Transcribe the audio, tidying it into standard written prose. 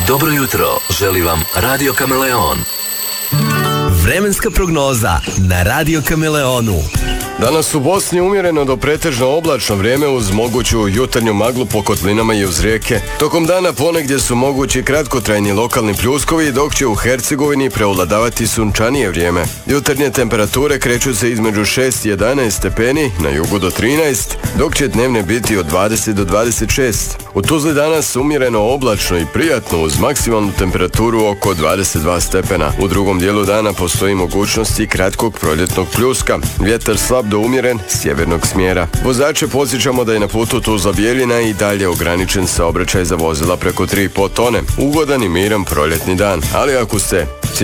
Dobro jutro, želi vam Radio Kameleon. Vremenska prognoza na Radio Kameleonu. Danas u Bosni umjereno do pretežno oblačno vrijeme uz moguću jutarnju maglu po kotlinama i uz rijeke. Tokom dana ponegdje su mogući kratkotrajni lokalni pljuskovi, dok će u Hercegovini prevladavati sunčanije vrijeme. Jutarnje temperature kreću se između 6 i 11 stepeni, na jugu do 13, dok će dnevne biti od 20 do 26. U Tuzli danas umjereno oblačno i prijatno uz maksimalnu temperaturu oko 22 stepena. U drugom dijelu dana postoji mogućnosti kratkog proljetnog pljuska. Vjetar slab do umjeren sjevernog smjera. Vozače podsjećamo da je na putu Tuzla-Bjeljina i dalje ograničen saobraćaj za vozila preko 3,5 tone. Ugodan i miran proljetni dan, ali ako ste